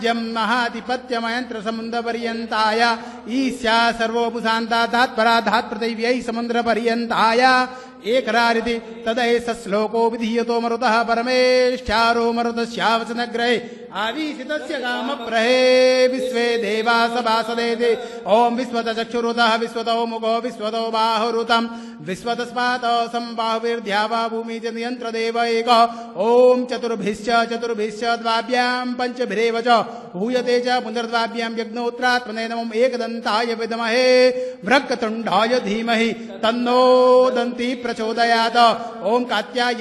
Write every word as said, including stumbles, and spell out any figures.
महाधिपत्यमयंत्र समुद्र पर्यंताय ईशा सर्वोपशांता धात्परा धात् पृथिव्यै समुद्र पर्यंताय एकरारिति तदैष श्लोको विधीयतो मरुतः परमेष्ठारो मरुतस्यावचनग्रहे आवीशितस्य कामप्रहे विश्वे देवा सभासदेति ओम विश्वतचक्षुरुतः विश्वतो मुखो विश्वतो बाहुरुतम् विश्वतस्मात् सम्बाहुर्द्यावा भूमि च नियन्त्रदेव एक ओम चतुर्भिश्च चतुर्भिश्च द्वाभ्यां पञ्चभिरेव च हूयते च पुनर्द्वाभ्यां यज्ञोत्रात्मने नमः एकदन्ताय विद्महे वक्रतुण्डाय धीमहि तन्नो दन्ति प्रचोदयात् ओम कात्याय